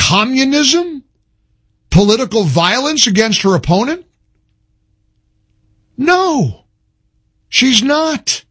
communism? Political violence against her opponent? No, she's not.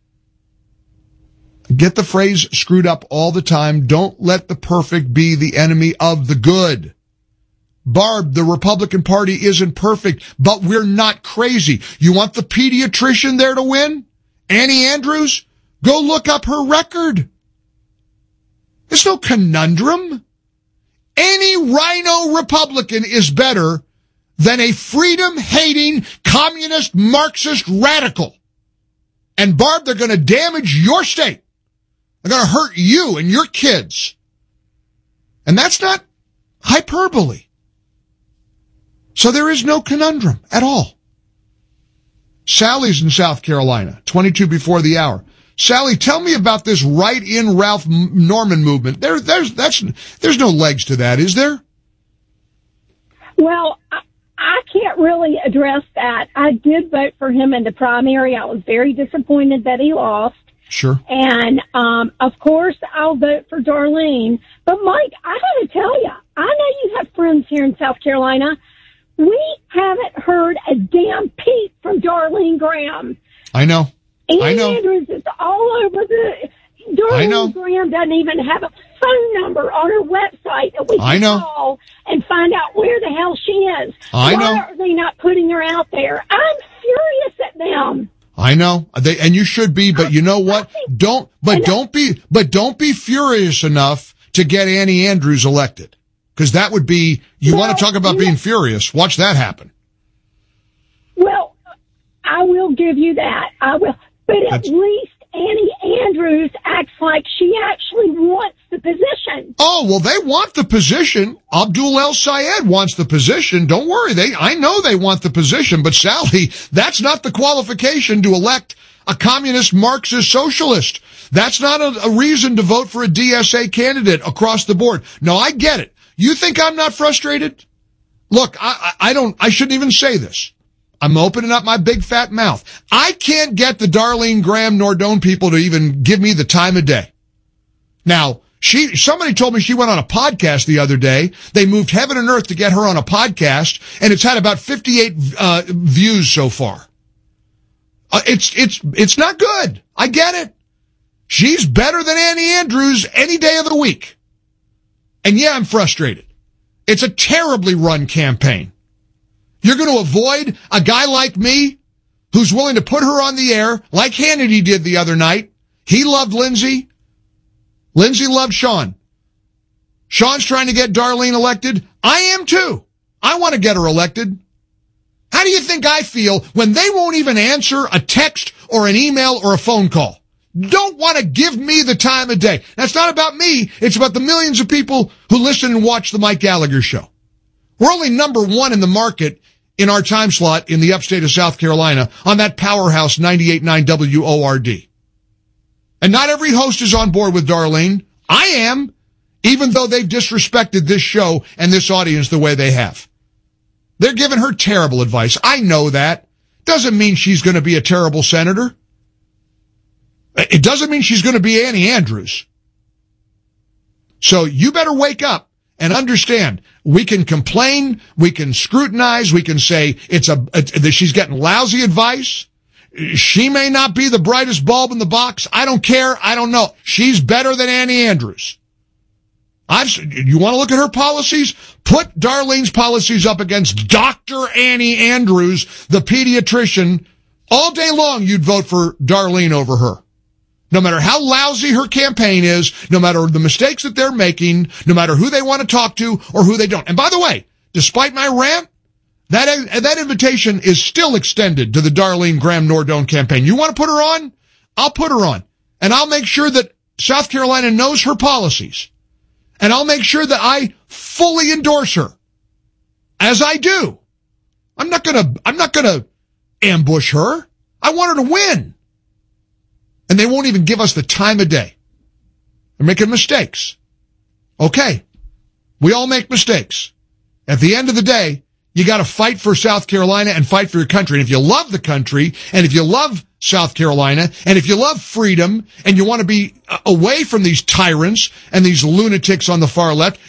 Get the phrase screwed up all the time. Don't let the perfect be the enemy of the good. Barb, the Republican Party isn't perfect, but we're not crazy. You want the pediatrician there to win? Annie Andrews? Go look up her record. There's no conundrum. Any rhino Republican is better than a freedom-hating, communist, Marxist radical. And Barb, they're going to damage your state. They're going to hurt you and your kids. And that's not hyperbole. So there is no conundrum at all. Sally's in South Carolina, 22 before the hour. Sally, tell me about this Write-In Ralph Norman movement. There's no legs to that, is there? Well, I can't really address that. I did vote for him in the primary. I was very disappointed that he lost. Sure. And, of course, I'll vote for Darlene. But, Mike, I got to tell you, I know you have friends here in South Carolina. We haven't heard a damn peep from Darlene Graham. I know. Annie Andrews is all over the... Darlene Graham doesn't even have a phone number on her website that we can call and find out where the hell she is. Why are they not putting her out there? I'm furious at them. I know. And you should be, but you know what? Don't be furious enough to get Annie Andrews elected. Because that would be, want to talk about being furious. Watch that happen. Well, I will give you that. I will. But at least Annie Andrews acts like she actually wants the position. Oh, well, they want the position. Abdul El Sayed wants the position. Don't worry. I know they want the position. But Sally, that's not the qualification to elect a communist Marxist socialist. That's not a reason to vote for a DSA candidate across the board. No, I get it. You think I'm not frustrated? Look, I shouldn't even say this. I'm opening up my big fat mouth. I can't get the Darlene Graham Nordone people to even give me the time of day. Now, somebody told me she went on a podcast the other day. They moved heaven and earth to get her on a podcast, and it's had about 58 views so far. It's not good. I get it. She's better than Annie Andrews any day of the week. And yeah, I'm frustrated. It's a terribly run campaign. You're going to avoid a guy like me who's willing to put her on the air like Hannity did the other night. He loved Lindsay. Lindsay loved Sean. Sean's trying to get Darlene elected. I am too. I want to get her elected. How do you think I feel when they won't even answer a text or an email or a phone call? Don't want to give me the time of day. That's not about me. It's about the millions of people who listen and watch the Mike Gallagher Show. We're only number one in the market in our time slot in the upstate of South Carolina on that powerhouse 98.9 WORD. And not every host is on board with Darlene. I am, even though they've disrespected this show and this audience the way they have. They're giving her terrible advice. I know that. Doesn't mean she's going to be a terrible senator. It doesn't mean she's going to be Annie Andrews. So you better wake up and understand. We can complain, we can scrutinize, we can say that she's getting lousy advice. She may not be the brightest bulb in the box. I don't care. I don't know. She's better than Annie Andrews. You want to look at her policies? Put Darlene's policies up against Dr. Annie Andrews, the pediatrician. All day long, you'd vote for Darlene over her. No matter how lousy her campaign is, no matter the mistakes that they're making, no matter who they want to talk to or who they don't. And by the way, despite my rant, that invitation is still extended to the Darlene Graham Nordone campaign. You want to put her on? I'll put her on. And I'll make sure that South Carolina knows her policies. And I'll make sure that I fully endorse her. As I do. I'm not gonna ambush her. I want her to win. And they won't even give us the time of day. They're making mistakes. Okay. We all make mistakes. At the end of the day, you got to fight for South Carolina and fight for your country. And if you love the country, and if you love South Carolina, and if you love freedom, and you want to be away from these tyrants and these lunatics on the far left,